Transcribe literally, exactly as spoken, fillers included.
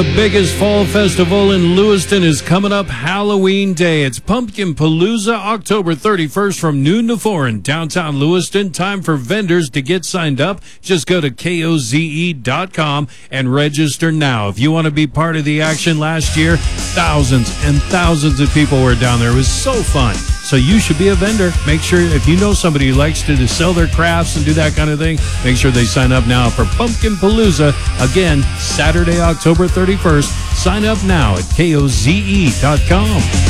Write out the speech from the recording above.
The biggest fall festival in Lewiston is coming up Halloween Day. It's Pumpkin Palooza, October thirty-first from noon to four in downtown Lewiston. Time for vendors to get signed up. Just go to K O Z E dot com and register now. If you want to be part of the action last year, thousands and thousands of people were down there. It was so fun. So you should be a vendor. Make sure if you know somebody who likes to, to sell their crafts and do that kind of thing, make sure they sign up now for Pumpkin Palooza. Again, Saturday, October thirty-first. Sign up now at K O Z E dot com.